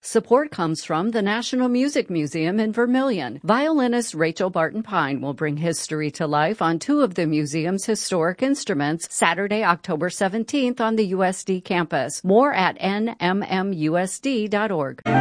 Support comes from the National Music Museum in Vermilion. Violinist Rachel Barton Pine will bring history to life on two of the museum's historic instruments Saturday, October 17th on the USD campus. More at nmmusd.org.